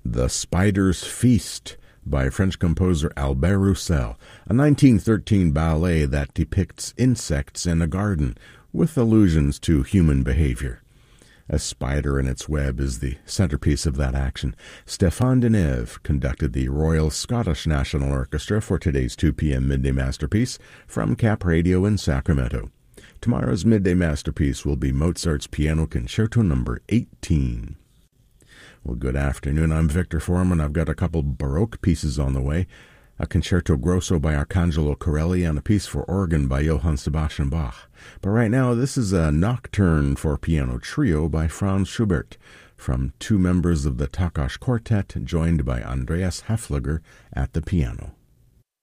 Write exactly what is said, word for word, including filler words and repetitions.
The Spider's Feast by French composer Albert Roussel, a nineteen thirteen ballet that depicts insects in a garden with allusions to human behavior. A spider in its web is the centerpiece of that action. Stéphane Deneuve conducted the Royal Scottish National Orchestra for today's two p.m. Midday Masterpiece from Cap Radio in Sacramento. Tomorrow's Midday Masterpiece will be Mozart's Piano Concerto number eighteen. Well, good afternoon. I'm Victor Foreman. I've got a couple Baroque pieces on the way. A Concerto Grosso by Arcangelo Corelli and a piece for organ by Johann Sebastian Bach. But right now, this is a Nocturne for Piano Trio by Franz Schubert from two members of the Takács Quartet joined by Andreas Häfliger at the piano.